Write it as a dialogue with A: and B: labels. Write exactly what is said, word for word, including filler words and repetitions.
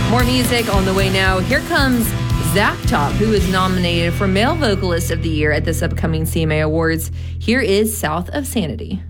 A: More music on the way now. Here comes Zach Top, who is nominated for Male Vocalist of the Year at this upcoming C M A Awards. Here is South of Sanity.